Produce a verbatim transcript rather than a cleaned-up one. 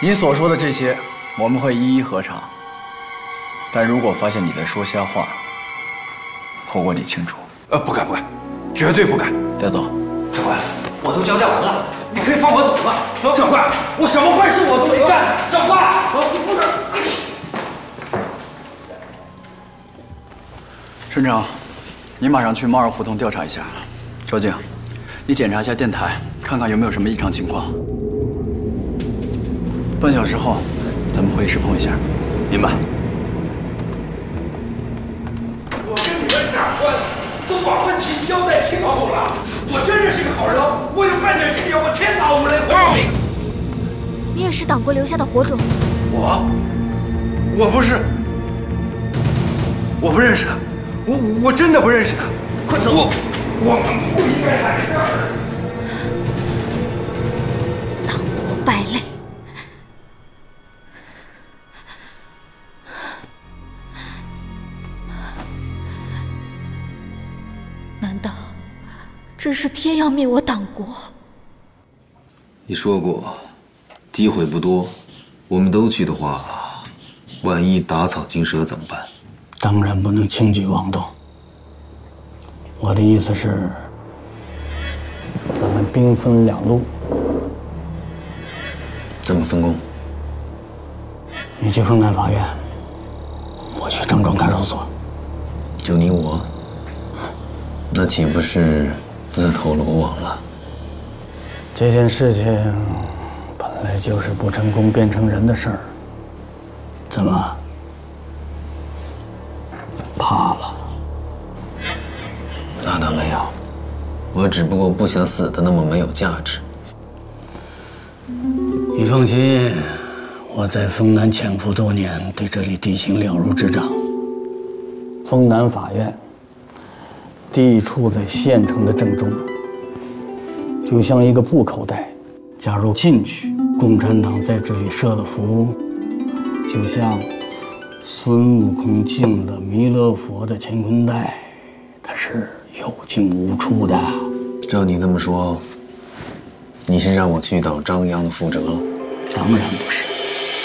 你所说的这些，我们会一一核查。但如果发现你在说瞎话，后果你清楚。 呃，不敢不敢，绝对不敢。 带走。 长官，我都交代完了，你可以放我走了。走，长官，我什么坏事我都没干。长官，走，你不能。 顺成，你马上去猫儿胡同调查一下。周静，你检查一下电台，看看有没有什么异常情况。半小时后，咱们会议室碰一下。 明白。我跟你们长官都把问题交代清楚了，我真的是个好人，我有半点心眼，我天打五雷轰到底。 你也是党国留下的火种。 我，我不是，我不认识他，我我真的不认识他。快走！我我们不应该在这儿。 党国败类。难道这是天要灭我党国？ 你说过，机会不多，我们都去的话，万一打草惊蛇怎么办？ 当然不能轻举妄动。我的意思是，咱们兵分两路。 怎么分工？ 你去丰南法院，我去郑庄看守所。 就你我，那岂不是自投罗网了？ 这件事情本来就是不成功变成人的事儿，怎么怕了？ 那倒没有，我只不过不想死的那么没有价值。 你放心，我在丰南潜伏多年，对这里地形了如指掌。丰南法院地处在县城的正中，就像一个布口袋。假如进去，共产党在这里设了伏，就像孙悟空进了弥勒佛的乾坤袋，他是有进无出的。 照你这么说，你是让我去当张扬的副哲了？ 当然不是。